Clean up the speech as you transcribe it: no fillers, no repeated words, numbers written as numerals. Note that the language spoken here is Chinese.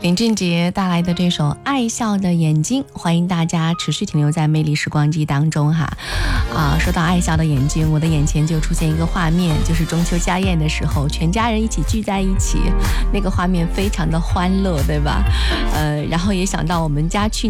林俊杰带来的这首《爱笑的眼睛》，欢迎大家持续停留在魅力时光机当中哈。说到爱笑的眼睛，我的眼前就出现一个画面，就是中秋家宴的时候，全家人一起聚在一起，那个画面非常的欢乐，对吧？然后也想到我们家去